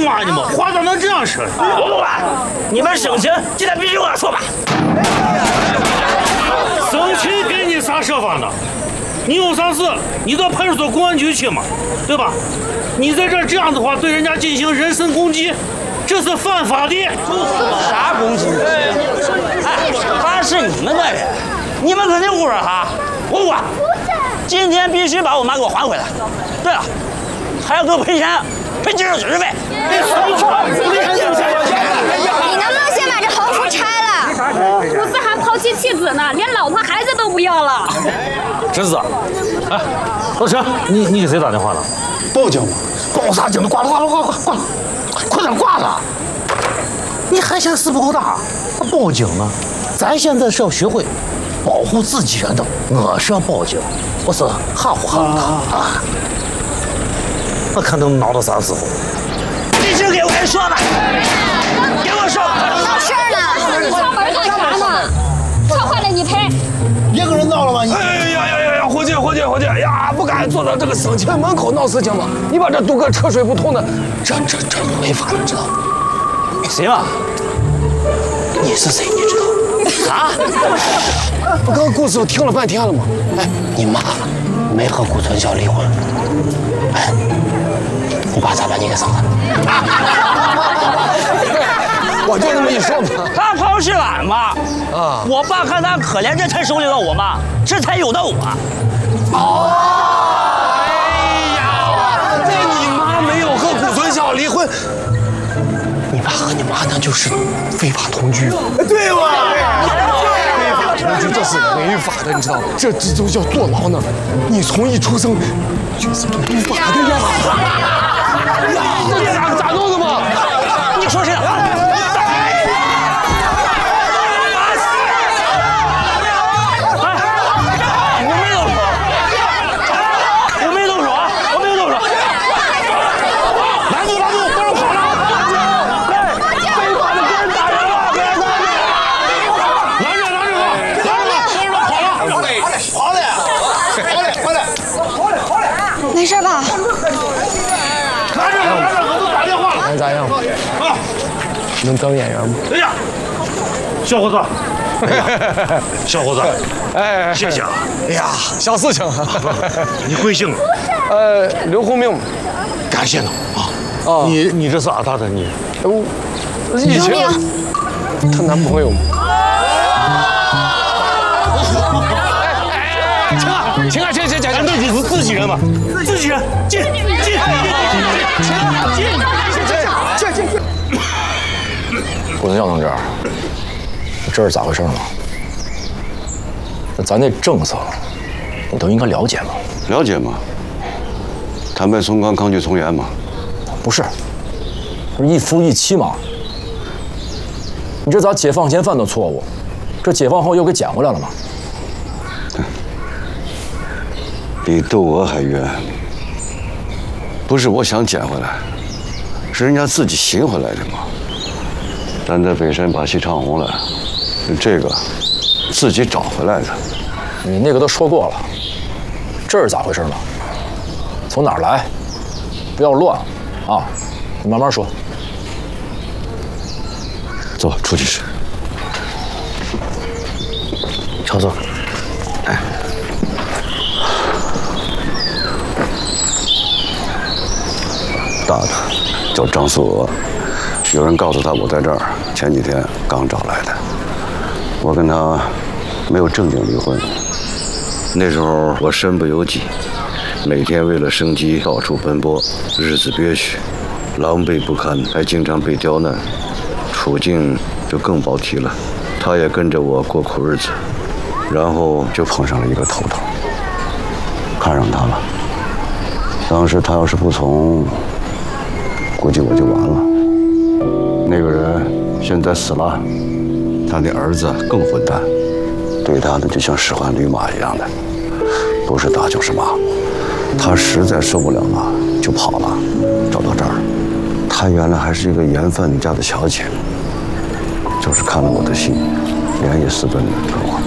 骂你们，话咋能这样说？ 不管，你们生情，今天必须我说吧。 生气给你啥说法呢？你有啥事，你到派出所公安局去嘛，对吧？你在这样的话，对人家进行人身攻击，这是犯法的。 啥攻击？哎，他是你们的人，你们自己屋哈，我管。今天必须把我妈给我还回来。对了，还要给我赔钱，赔精神损失费。 你能不能先把这横幅拆了？ 不是还抛弃妻子呢，连老婆孩子都不要了。 侄子，哎，老陈，你给谁打电话了？ 报警吗？ 报啥警？挂了，快点挂了！你还嫌事不够大？报警呢？咱现在是要学会保护自己人的，我是要报警，我是哈呼哈呼啊！我看能闹到啥时候？ 必须给我人说吧，给我说。 闹事儿了！ 你敲门干啥呢？敲坏了你赔。 别跟人闹了吗？你哎呀，伙计，哎呀，不该坐到这个生前门口闹事情嘛！你把这堵个车水不通的，这违法了，知道吗？ 谁嘛？ 你是谁？你知道？ 啥？ 我刚刚故事我听了半天了嘛。哎，你妈没和顾存孝离婚。哎，你爸咋把你给生了？我就这么一说嘛。 他抛尸案嘛。 啊， 我爸看他可怜，这才收留了我妈，这才有的我。 哦，哎呀，这你妈没有和顾存孝离婚，你爸和你妈那就是非法同居。 对吧？ 非法同居这是违法的，你知道吗？这都叫坐牢呢。你从一出生就是违法的呀！呀，这咋弄的嘛？ 你说谁呢？ 没事吧？ 拿着，我都打电话了。 看咋样？ 啊， 能当演员吗？ 哎呀，小伙子，小伙子， 哎， 谢谢啊。 哎呀，小事情。 你贵姓啊？ 刘洪明。 感谢呢啊。 啊， 你这是咋打的你？ 以前她男朋友嘛。请啊！ 咱这里是自己人嘛，自己人，进。 顾存孝同志，这是咋回事嘛？那咱那政策，你都应该了解嘛？ 了解吗？坦白从宽，抗拒从严嘛？ 不是，不是一夫一妻嘛？你这咋解放前犯的错误，这解放后又给捡回来了吗？ 比窦娥还冤。不是我想捡回来，是人家自己寻回来的嘛。咱在北山把戏唱红了，这个自己找回来的。 你那个都说过了，这是咋回事嘛？从哪儿来？不要乱啊！你慢慢说。 走，出去吃。 乔总， 哎。大的叫张素娥，有人告诉他我在这儿，前几天刚找来的。我跟他没有正经离婚，那时候我身不由己，每天为了生计到处奔波，日子憋屈，狼狈不堪，还经常被刁难，处境就更甭提了。他也跟着我过苦日子，然后就碰上了一个头头，看上他了。当时他要是不从，估计我就完了。那个人现在死了，他的儿子更混蛋，对他的就像使唤驴马一样的，不是打就是骂。他实在受不了了，就跑了，找到这儿。他原来还是一个盐贩子家的小姐，就是看了我的信，连夜私奔的跟我。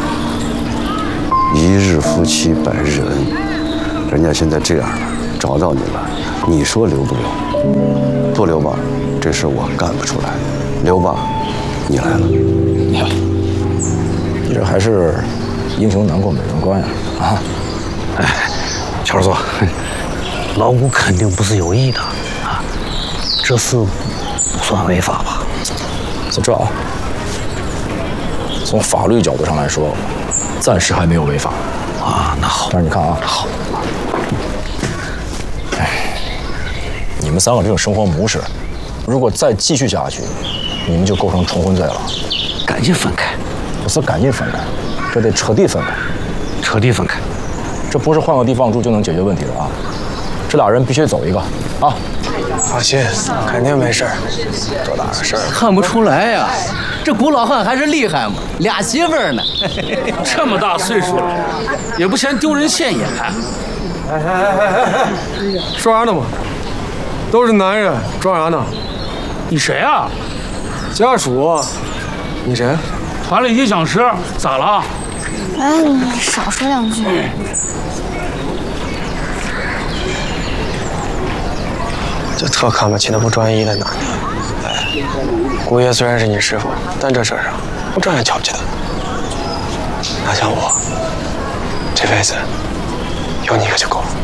一日夫妻百日恩，人家现在这样了，找到你了，你说留不留？ 不留吧，这事我干不出来；留吧，你来了。 你看，你这还是英雄难过美人关呀！啊， 哎，乔总，老谷肯定不是有意的啊，这事不算违法吧？ 是这啊，从法律角度上来说，暂时还没有违法啊。那好， 但是你看啊， 好， 你们三个这种生活模式，如果再继续下去，你们就构成重婚罪了。 赶紧分开， 不是赶紧分开，这得彻底分开， 彻底分开。 这不是换个地方住就能解决问题的啊！这俩人必须走一个啊！ 放心，肯定没事儿。多大的事儿？ 看不出来呀，这古老汉还是厉害嘛，俩媳妇儿呢。 这么大岁数了，也不嫌丢人现眼。 说啥呢嘛？都是男人，装啥呢？ 你谁啊？ 家属。你谁？ 团里音响师，咋了？ 哎，你少说两句。 就特看不起那不专一的男的。哎，姑爷虽然是你师傅，但这事儿上我照样瞧不起他。哪像我，这辈子有你一个就够了。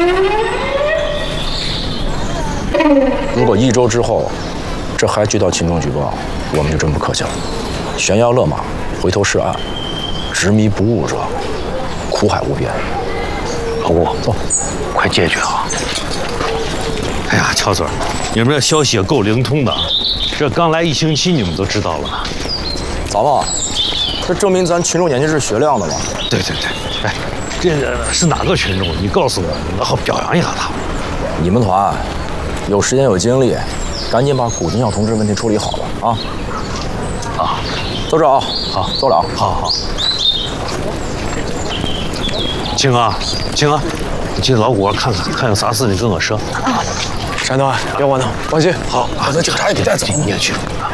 如果1周之后，这还接到群众举报，我们就真不客气了。悬崖勒马，回头是岸，执迷不悟者，苦海无边。 老谷，走，快解决啊！ 哎呀，乔总，你们这消息也够灵通的，这刚来1星期你们都知道了。 咋了？这证明咱群众眼睛是雪亮的嘛。 对对对，哎，这个是哪个群众？你告诉我，我好表扬一下他。 你们团有时间有精力，赶紧把古金孝同志问题处理好了啊！ 啊， 走着啊！ 好， 走了啊！ 好好。青啊，青啊，你进老谷看看，看有啥事你跟我说。 啊，山东，别窝囊，放心。 好， 把那警察也给带走。 你也去。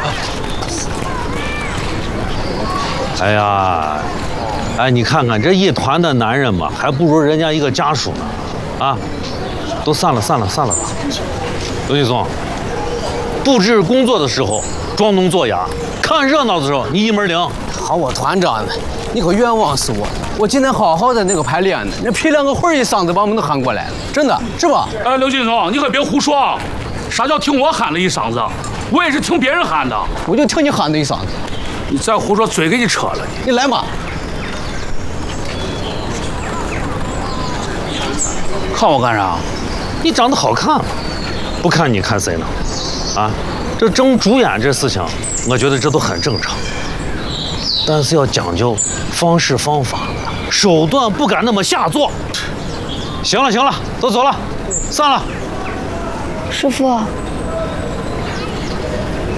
哎呀，哎，你看看这一团的男人嘛，还不如人家一个家属呢。啊，都散了吧。刘继松，布置工作的时候装聋作哑，看热闹的时候你一门灵。 好，我团长呢，你可冤枉死我！我今天好好的那个排练呢，那批两个会儿一嗓子把我们都喊过来了，真的是吧？ 哎，刘劲松，你可别胡说啊！啥叫听我喊了一嗓子？我也是听别人喊的。 我就听你喊的一嗓子。 你再胡说，嘴给你扯了你来嘛！ 看我干啥？ 你长得好看嘛，不看你看谁呢？啊，这争主演这事情，我觉得这都很正常，但是要讲究方式方法，手段不敢那么下作。行了，都走了，散了。 师傅，